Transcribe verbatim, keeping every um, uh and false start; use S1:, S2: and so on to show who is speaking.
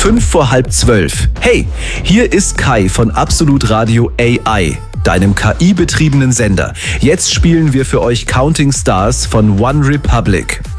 S1: Fünf vor halb zwölf. Hey, hier ist Kai von Absolut Radio A I, deinem K I-betriebenen Sender. Jetzt spielen wir für euch Counting Stars von One Republic.